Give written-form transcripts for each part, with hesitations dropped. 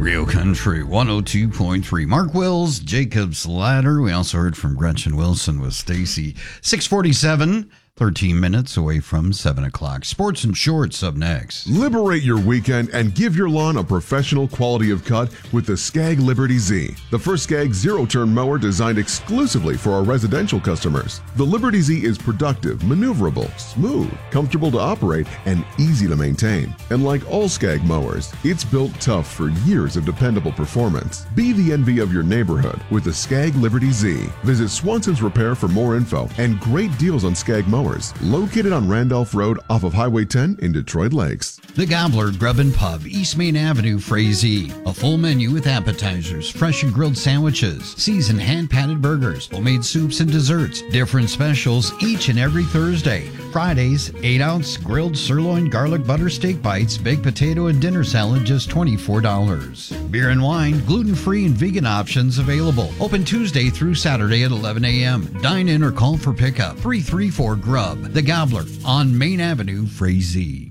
Real Country 102.3. Mark Wills, Jacob's Ladder. We also heard from Gretchen Wilson with Stacy. 6:47. 13 minutes away from 7 o'clock. Sports and Shorts up next. Liberate your weekend and give your lawn a professional quality of cut with the Skag Liberty Z, the first Skag zero-turn mower designed exclusively for our residential customers. The Liberty Z is productive, maneuverable, smooth, comfortable to operate, and easy to maintain. And like all Skag mowers, it's built tough for years of dependable performance. Be the envy of your neighborhood with the Skag Liberty Z. Visit Swanson's Repair for more info and great deals on Skag mowers. Located on Randolph Road off of Highway 10 in Detroit Lakes. The Gobbler Grub and Pub, East Main Avenue, Frazee. A full menu with appetizers, fresh and grilled sandwiches, seasoned hand-patted burgers, homemade soups and desserts. Different specials each and every Thursday. Fridays, 8-ounce grilled sirloin garlic butter steak bites, baked potato and dinner salad, just $24. Beer and wine, gluten-free and vegan options available. Open Tuesday through Saturday at 11 a.m. Dine in or call for pickup. 334 Grub. The Gobbler on Main Avenue, Frazee.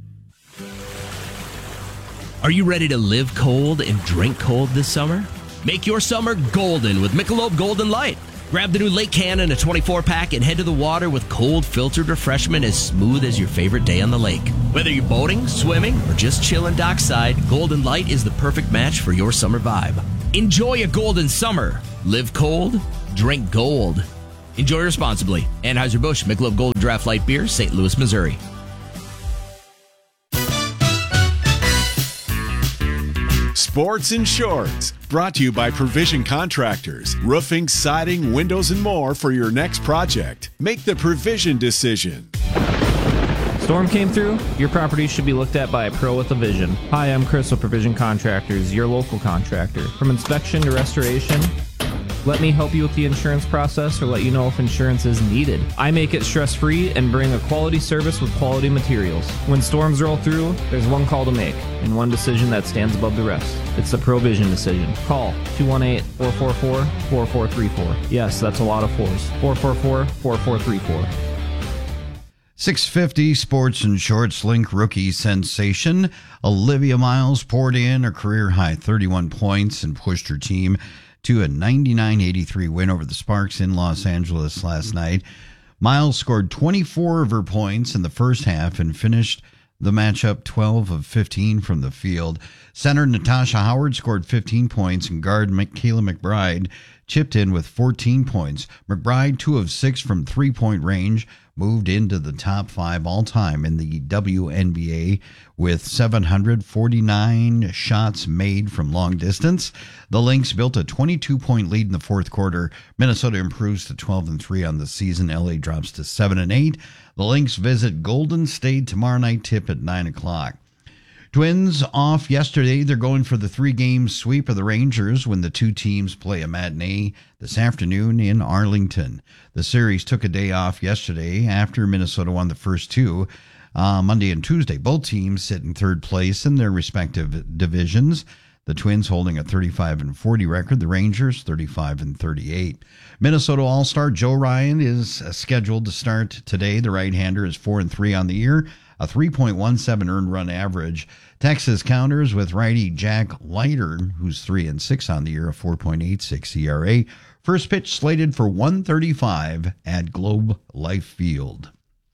Are you ready to live cold and drink cold this summer? Make your summer golden with Michelob Golden Light. Grab the new Lake Cannon, a 24-pack, and head to the water with cold, filtered refreshment as smooth as your favorite day on the lake. Whether you're boating, swimming, or just chilling dockside, Golden Light is the perfect match for your summer vibe. Enjoy a golden summer. Live cold, drink gold. Enjoy responsibly. Anheuser-Busch Michelob Golden Draft Light Beer, St. Louis, Missouri. Sports and Shorts, brought to you by Provision Contractors. Roofing, siding, windows, and more for your next project. Make the Provision decision. Storm came through? Your property should be looked at by a pro with a vision. Hi, I'm Chris with Provision Contractors, your local contractor. From inspection to restoration, let me help you with the insurance process or let you know if insurance is needed. I make it stress-free and bring a quality service with quality materials. When storms roll through, there's one call to make and one decision that stands above the rest. It's the Provision decision. Call 218-444-4434. Yes, that's a lot of fours. 444-4434. 6:50 Sports and Shorts. Link rookie sensation Olivia Miles poured in a career-high 31 points and pushed her team to a 99-83 win over the Sparks in Los Angeles last night. Miles scored 24 of her points in the first half and finished the matchup 12 of 15 from the field. Center Natasha Howard scored 15 points, and guard Kayla McBride chipped in with 14 points. McBride, 2 of 6 from three-point range, moved into the top 5 all-time in the WNBA with 749 shots made from long distance. The Lynx built a 22-point lead in the fourth quarter. Minnesota improves to 12-3 on the season. LA drops to 7-8. The Lynx visit Golden State tomorrow night, tip at 9 o'clock. Twins off yesterday. They're going for the 3-game sweep of the Rangers when the two teams play a matinee this afternoon in Arlington. The series took a day off yesterday after Minnesota won the first two, Monday and Tuesday. Both teams sit in third place in their respective divisions. The Twins holding a 35-40 record. The Rangers 35-38. Minnesota All-Star Joe Ryan is scheduled to start today. The right-hander is 4-3 on the year, a 3.17 earned run average. Texas counters with righty Jack Leiter, who's 3-6 on the year, a 4.86 ERA. First pitch slated for 1:35 at Globe Life Field.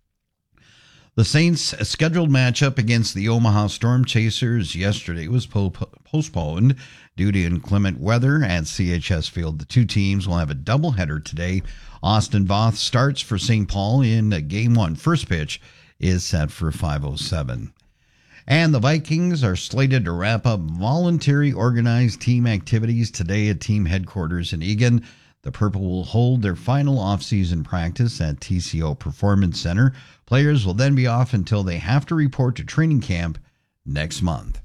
The Saints' scheduled matchup against the Omaha Storm Chasers yesterday was postponed due to inclement weather at CHS Field. The two teams will have a doubleheader today. Austin Voth starts for St. Paul in Game 1. First pitch is set for 5:07. And the Vikings are slated to wrap up voluntary organized team activities today at team headquarters in Eagan. The Purple will hold their final off-season practice at TCO Performance Center. Players will then be off until they have to report to training camp next month.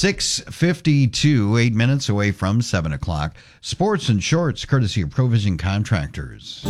6:52, 8 minutes away from 7 o'clock. Sports and Shorts, courtesy of Provision Contractors.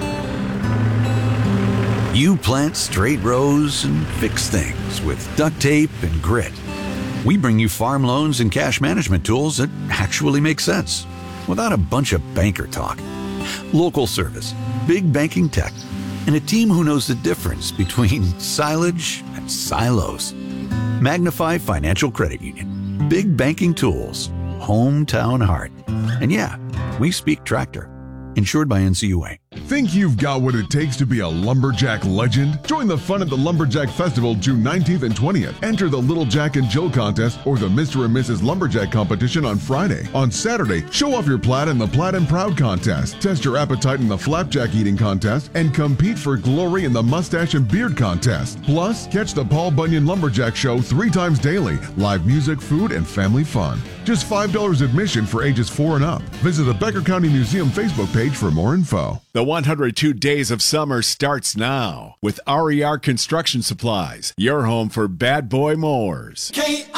You plant straight rows and fix things with duct tape and grit. We bring you farm loans and cash management tools that actually make sense without a bunch of banker talk. Local service, big banking tech, and a team who knows the difference between silage and silos. Magnify Financial Credit Union. Big banking tools, hometown heart. And yeah, we speak tractor. Insured by NCUA. Think you've got what it takes to be a lumberjack legend? Join the fun at the Lumberjack Festival June 19th and 20th. Enter the Little Jack and Jill contest or the Mr. and Mrs. Lumberjack competition on Friday. On Saturday, show off your plaid in the Plaid and Proud contest. Test your appetite in the Flapjack eating contest and compete for glory in the Mustache and Beard contest. Plus, catch the Paul Bunyan Lumberjack Show 3 times daily. Live music, food, and family fun. Just $5 admission for ages 4 and up. Visit the Becker County Museum Facebook page for more info. The 102 Days of Summer starts now with RER Construction Supplies, your home for bad boy mowers.